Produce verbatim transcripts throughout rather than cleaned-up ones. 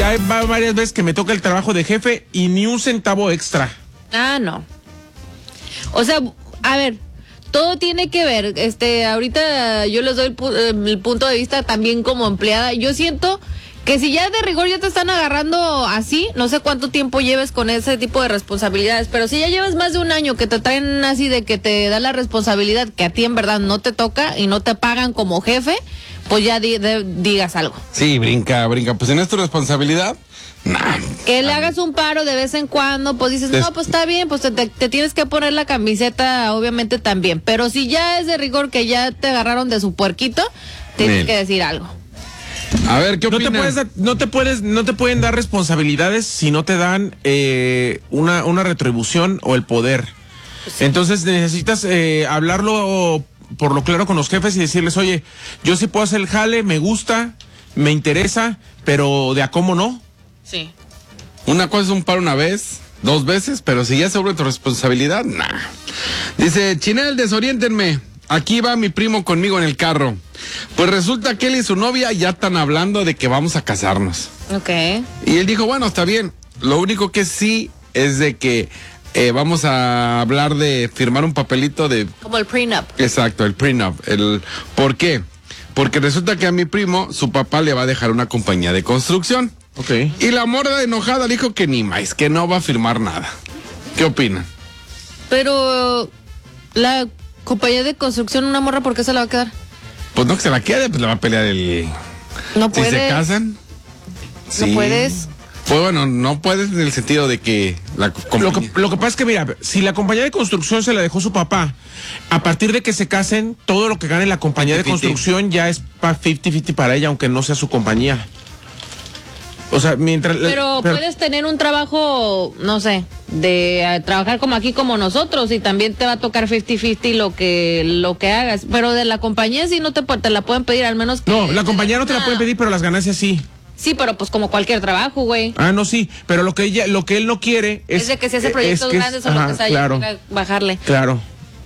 Ya va varias veces que me toca el trabajo de jefe y ni un centavo extra. Ah, no. O sea, a ver, todo tiene que ver. Este, ahorita yo les doy el, pu el punto de vista también como empleada. Yo siento que si ya de rigor ya te están agarrando así, no sé cuánto tiempo lleves con ese tipo de responsabilidades, pero si ya llevas más de un año que te traen así de que te da la responsabilidad que a ti en verdad no te toca y no te pagan como jefe, pues ya di de digas algo. Sí, brinca, brinca. Pues en es tu responsabilidad, nah. Que le hagas un paro de vez en cuando, pues dices, no, pues está bien, pues te, te, te tienes que poner la camiseta, obviamente también. Pero si ya es de rigor que ya te agarraron de su puerquito, tienes Bien. que decir algo. A ver, ¿qué No opinas? te puedes, dar- no te puedes, no te pueden dar responsabilidades si no te dan eh, una, una retribución o el poder. Entonces necesitas eh, hablarlo por lo claro con los jefes y decirles, oye, yo sí puedo hacer el jale, me gusta, me interesa, pero de a cómo no. Sí. Una cosa es un paro una vez, dos veces, pero si ya sobre tu responsabilidad, nah. Dice, Chinel, desoriéntenme. Aquí va mi primo conmigo en el carro. Pues resulta que él y su novia ya están hablando de que vamos a casarnos. Ok. Y él dijo, bueno, está bien. Lo único que sí es de que eh, vamos a hablar de firmar un papelito de... Como el prenup. Exacto, el prenup. El, ¿Por qué? Porque resulta que a mi primo, su papá le va a dejar una compañía de construcción. Ok. Y la morra enojada le dijo que ni más, que no va a firmar nada. ¿Qué opinan? Pero la compañía de construcción, una morra, ¿por qué se la va a quedar? Pues no que se la quede, pues le va a pelear el... No Si puedes. se casan. No puedes. Pues bueno, no puedes en el sentido de que la Lo compañía... que, lo que pasa es que, mira, si la compañía de construcción se la dejó su papá, a partir de que se casen, todo lo que gane la compañía de cincuenta cincuenta. construcción ya es para cincuenta cincuenta para ella, aunque no sea su compañía. O sea, mientras... Pero, pero- puedes tener un trabajo, no sé, de eh, trabajar como aquí como nosotros y también te va a tocar cincuenta cincuenta lo que lo que hagas. Pero de la compañía sí no te, pu- te la pueden pedir, al menos que... No, la compañía no te la Ah. pueden pedir, pero las ganancias sí. Sí, pero pues como cualquier trabajo, güey. Ah, no, sí, pero lo que ella, lo que él no quiere es... Es de que se hace proyectos es que es- grandes o ajá, lo que sea, claro, ya bajarle. claro.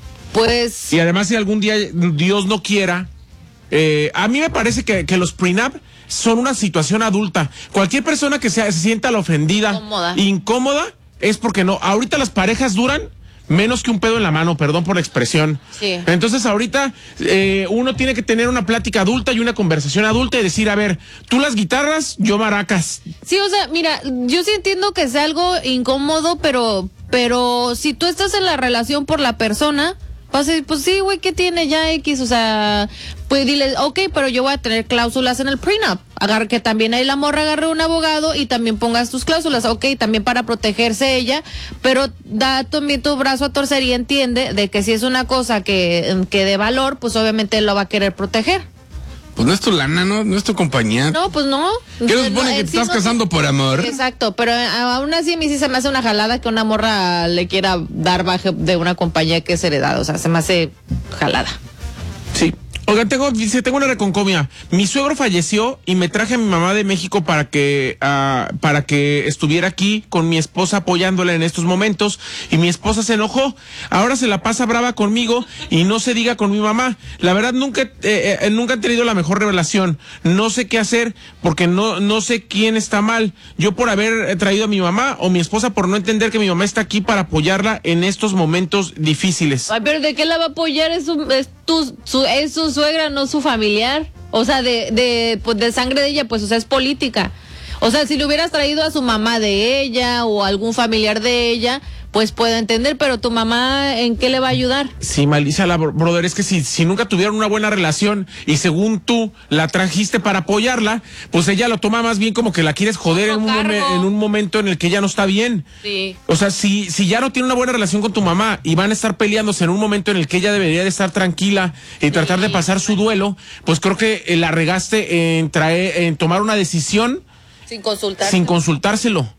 Pues... Y además si algún día Dios no quiera, eh, a mí me parece que, que los prenup son una situación adulta. Cualquier persona que sea, se sienta la ofendida, Incómoda. incómoda, es porque no. Ahorita las parejas duran menos que un pedo en la mano, perdón por la expresión. Sí. Entonces ahorita eh, uno tiene que tener una plática adulta y una conversación adulta y decir, a ver, tú las guitarras, yo maracas. Sí, o sea, mira, yo sí entiendo que sea algo incómodo, pero pero si tú estás en la relación por la persona, vas a decir, pues sí, güey, ¿qué tiene ya X? O sea, pues dile, ok, pero yo voy a tener cláusulas en el prenup. Agarra que también ahí la morra agarre un abogado y también pongas tus cláusulas, ok, también para protegerse ella, pero da también tu brazo a torcer y entiende de que si es una cosa que, que de valor, pues obviamente él lo va a querer proteger. Pues no es tu lana, ¿no? No es tu compañía. No, pues no. ¿Qué nos supone que eh, te sí, estás no, casando por amor? Exacto, pero eh, aún así a mí sí se me hace una jalada que una morra le quiera dar baje de una compañía que es heredada, o sea, se me hace jalada. Sí. Oigan, tengo, dice, tengo una reconcomia. Mi suegro falleció y me traje a mi mamá de México para que, ah, para que estuviera aquí con mi esposa apoyándola en estos momentos. Y mi esposa se enojó. Ahora se la pasa brava conmigo y no se diga con mi mamá. La verdad, nunca, eh, eh, nunca han tenido la mejor relación. No sé qué hacer porque no, no sé quién está mal. Yo por haber traído a mi mamá o mi esposa por no entender que mi mamá está aquí para apoyarla en estos momentos difíciles. Ay, pero ¿de qué la va a apoyar? Es su, es tu, su, es su suegra, no su familiar. O sea, de, de, pues de sangre de ella, pues, o sea, es política. O sea, si le hubieras traído a su mamá de ella o algún familiar de ella, pues puedo entender, pero tu mamá, ¿en qué le va a ayudar? Sí, Malisa, la bro- brother, es que si, si nunca tuvieron una buena relación y según tú la trajiste para apoyarla, pues ella lo toma más bien como que la quieres joder en un, Como momen- cargo. en un momento en el que ella no está bien. Sí. O sea, si, si ya no tiene una buena relación con tu mamá y van a estar peleándose en un momento en el que ella debería de estar tranquila y tratar de pasar su duelo, pues creo que eh, la regaste en, traer, en tomar una decisión Sin consultar. sin consultárselo.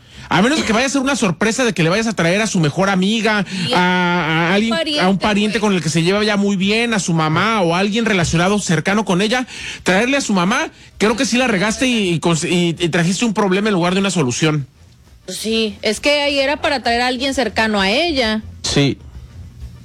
A menos que vaya a ser una sorpresa de que le vayas a traer a su mejor amiga, Y a, a alguien, pariente, a un pariente güey. con el que se lleva ya muy bien, a su mamá o a alguien relacionado cercano con ella, traerle a su mamá, creo que sí la regaste y, y cons- y- y trajiste un problema en lugar de una solución. Sí, es que ahí era para traer a alguien cercano a ella. Sí.